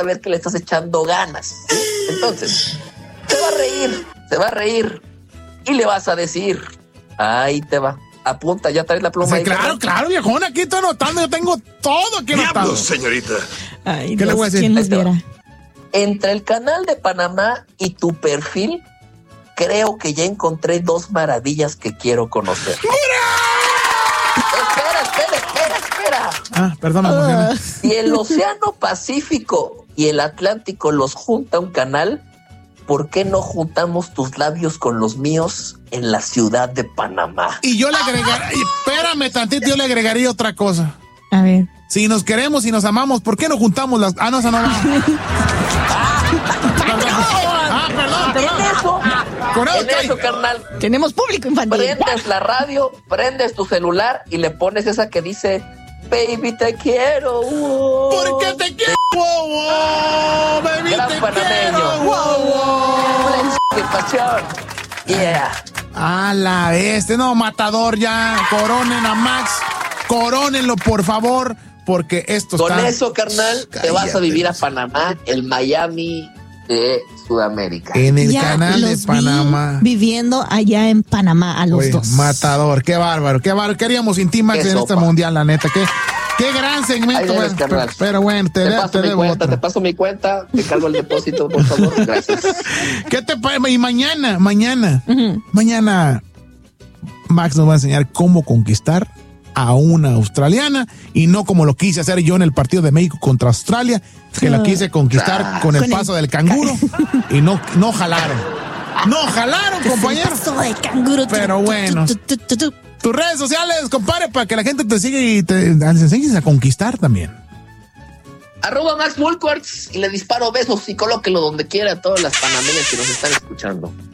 a ver que le estás echando ganas. ¿Sí? Entonces, se va a reír y le vas a decir, ahí te va. Apunta, ya traes la pluma. Sí, ahí. Claro, viejón, aquí estoy anotando, yo tengo todo aquí anotado. ¡Diablos, señorita! Ay, ¿Qué Dios, le voy a decir? ¿quién nos viera? Entre el canal de Panamá y tu perfil, creo que ya encontré 2 maravillas que quiero conocer. Espera. Ah, perdón, me emocioné. Si el Océano Pacífico y el Atlántico los junta un canal, ¿por qué no juntamos tus labios con los míos en la ciudad de Panamá? Y yo le agregaría, espérame tantito, yo le agregaría otra cosa. A ver. Si nos queremos y nos amamos, ¿por qué no juntamos las...? Ah, no, esa no va. Perdón. En eso, carnal. Tenemos público infantil. Prendes la radio, prendes tu celular y le pones esa que dice, baby, te quiero. ¿Por qué te quiero? Baby, Gran te panameño. quiero. ¡Qué pasión! Yeah. A la bestia, no, matador ya. Coronen a Max. Corónenlo, por favor, porque esto Con está... eso, carnal, te vas a vivir a Panamá, el Miami de Sudamérica. En el Ya canal de los Panamá. vi viviendo allá en Panamá a los Oye, dos. matador, qué bárbaro. ¿Qué haríamos sin ti, Max, Qué en este sopa. mundial, la neta? Qué gran segmento. Ahí debes, carnal. Pero bueno, te te paso mi cuenta, te cargo el depósito, por favor. Gracias. ¿Qué te parece? Y mañana, Max nos va a enseñar cómo conquistar a una australiana y no como lo quise hacer yo en el partido de México contra Australia, que la quise conquistar con el paso del canguro y no jalaron. No jalaron, compañero. Paso de canguro. Pero bueno. Tus redes sociales, compadre, para que la gente te siga y te enseñes a conquistar también. @Max Mulquartz y le disparo besos y colóquelo donde quiera a todas las panameñas que nos están escuchando.